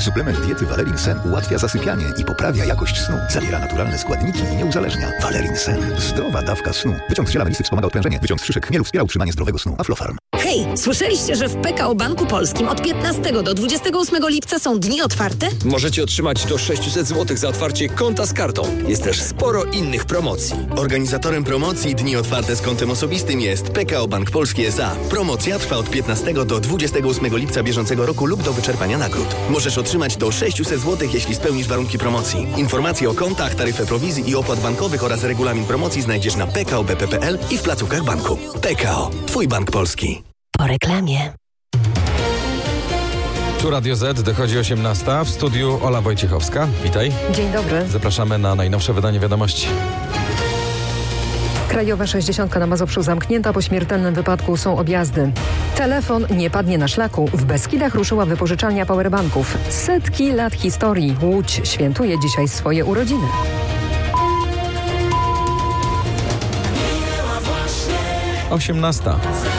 Suplement diety Valerin Sen ułatwia zasypianie i poprawia jakość snu. Zawiera naturalne składniki i nie uzależnia. Valerin Sen. Zdrowa dawka snu. Wyciąg z ziela melisy wspomaga odprężenie. Wyciąg z szyszek chmielu wspiera utrzymanie zdrowego snu. Aflofarm. Hej, słyszeliście, że w PKO Banku Polskim od 15 do 28 lipca są dni otwarte? Możecie otrzymać do 600 zł za otwarcie konta z kartą. Jest też sporo innych promocji. Organizatorem promocji Dni Otwarte z kontem osobistym jest PKO Bank Polski S.A. Promocja trwa od 15 do 28 lipca bieżącego roku lub do wyczerpania nagród. Możesz otrzymać do 600 zł, jeśli spełnisz warunki promocji. Informacje o kontach, taryfę prowizji i opłat bankowych oraz regulamin promocji znajdziesz na pkobp.pl i w placówkach banku. PKO. Twój bank polski. Po reklamie. Tu Radio Z, dochodzi 18. W studiu Ola Wojciechowska. Witaj. Dzień dobry. Zapraszamy na najnowsze wydanie wiadomości. Krajowa 60 na Mazowszu zamknięta. Po śmiertelnym wypadku są objazdy. Telefon nie padnie na szlaku. W Beskidach ruszyła wypożyczalnia powerbanków. Setki lat historii. Łódź świętuje dzisiaj swoje urodziny. Osiemnasta.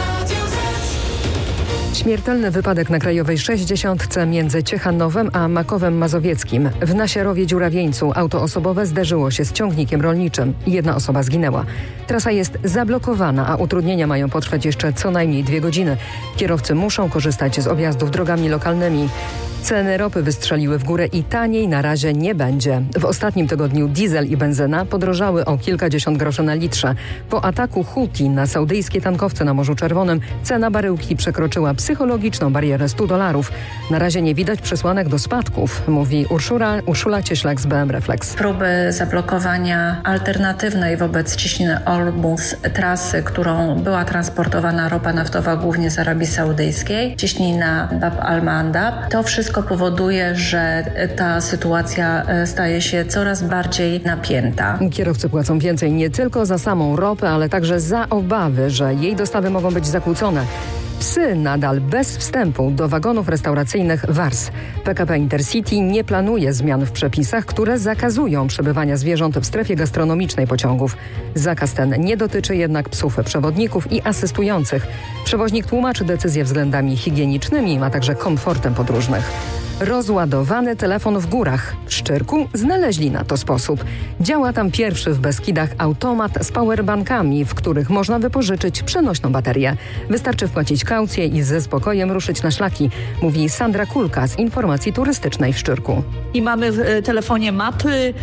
Śmiertelny wypadek na Krajowej 60 między Ciechanowem a Makowem Mazowieckim. W Nasierowie Dziurawieńcu auto osobowe zderzyło się z ciągnikiem rolniczym. Jedna osoba zginęła. Trasa jest zablokowana, a utrudnienia mają potrwać jeszcze co najmniej 2 godziny. Kierowcy muszą korzystać z objazdów drogami lokalnymi. Ceny ropy wystrzeliły w górę i taniej na razie nie będzie. W ostatnim tygodniu diesel i benzyna podrożały o kilkadziesiąt groszy na litrze. Po ataku Houthi na saudyjskie tankowce na Morzu Czerwonym cena baryłki przekroczyła psychologiczną barierę $100. Na razie nie widać przesłanek do spadków, mówi Urszula Cieślak z BM Reflex. Próby zablokowania alternatywnej wobec ciśniny Ormus trasy, którą była transportowana ropa naftowa głównie z Arabii Saudyjskiej, ciśnina Bab al-Mandab, to wszystko powoduje, że ta sytuacja staje się coraz bardziej napięta. Kierowcy płacą więcej nie tylko za samą ropę, ale także za obawy, że jej dostawy mogą być zakłócone. Psy nadal bez wstępu do wagonów restauracyjnych Wars. PKP Intercity nie planuje zmian w przepisach, które zakazują przebywania zwierząt w strefie gastronomicznej pociągów. Zakaz ten nie dotyczy jednak psów przewodników i asystujących. Przewoźnik tłumaczy decyzję względami higienicznymi, a także komfortem podróżnych. Rozładowany telefon w górach. W Szczyrku znaleźli na to sposób. Działa tam pierwszy w Beskidach automat z powerbankami, w których można wypożyczyć przenośną baterię. Wystarczy wpłacić kaucję i ze spokojem ruszyć na szlaki, mówi Sandra Kulka z Informacji Turystycznej w Szczyrku. I mamy w telefonie mapy,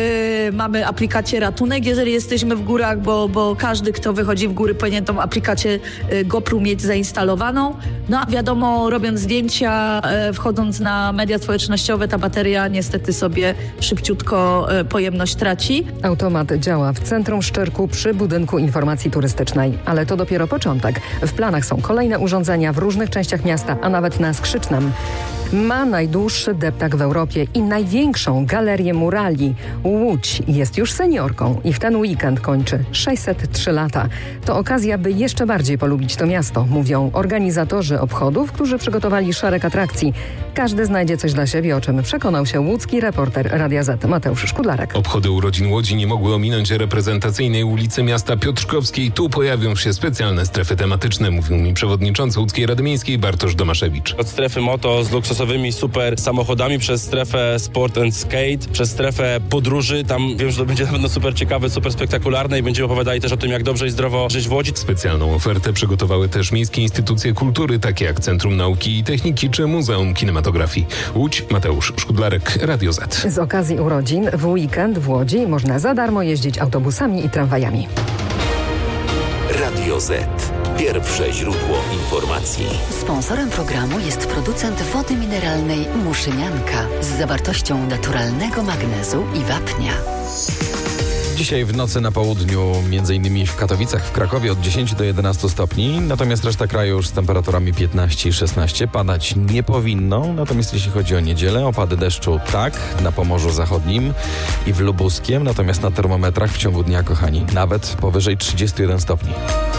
mamy aplikację Ratunek, jeżeli jesteśmy w górach, bo każdy, kto wychodzi w góry, powinien tą aplikację GoPro mieć zainstalowaną. No a wiadomo, robiąc zdjęcia, wchodząc na media społecznościowe, ta bateria niestety sobie szybciutko pojemność traci. Automat działa w centrum Szczyrku przy budynku Informacji Turystycznej. Ale to dopiero początek. W planach są kolejne urządzenia w różnych częściach miasta, a nawet na Skrzycznem. Ma najdłuższy deptak w Europie i największą galerię murali. Łódź jest już seniorką i w ten weekend kończy 603 lata. To okazja, by jeszcze bardziej polubić to miasto, mówią organizatorzy obchodów, którzy przygotowali szereg atrakcji. Każdy znajdzie coś dla siebie, o czym przekonał się łódzki reporter Radia Z Mateusz Szkudlarek. Obchody urodzin Łodzi nie mogły ominąć reprezentacyjnej ulicy miasta Piotrkowskiej. Tu pojawią się specjalne strefy tematyczne, mówił mi przewodniczący Łódzkiej Rady Miejskiej Bartosz Domaszewicz. Od strefy moto z luksusowymi super samochodami, przez strefę sport and skate, przez strefę podróży. Tam wiem, że to będzie na pewno super ciekawe, super spektakularne i będziemy opowiadali też o tym, jak dobrze i zdrowo żyć w Łodzi. Specjalną ofertę przygotowały też miejskie instytucje kultury, takie jak Centrum Nauki i Techniki czy Muzeum Kinematografii. Łódź, Mateusz Szkudlarek, Radio Z. Z okazji urodzin w weekend w Łodzi można za darmo jeździć autobusami i tramwajami. Radio Z. Pierwsze źródło informacji. Sponsorem programu jest producent wody mineralnej Muszynianka z zawartością naturalnego magnezu i wapnia. Dzisiaj w nocy na południu, m.in. w Katowicach, w Krakowie od 10 do 11 stopni, natomiast reszta kraju już z temperaturami 15 i 16. Padać nie powinno, natomiast jeśli chodzi o niedzielę, opady deszczu tak, na Pomorzu Zachodnim i w Lubuskiem, natomiast na termometrach w ciągu dnia, kochani, nawet powyżej 31 stopni.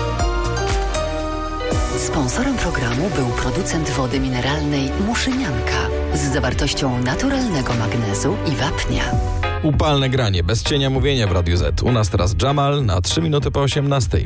Sponsorem programu był producent wody mineralnej Muszynianka z zawartością naturalnego magnezu i wapnia. Upalne granie, bez cienia mówienia w Radiu Z. U nas teraz Jamal na 3 minuty po 18.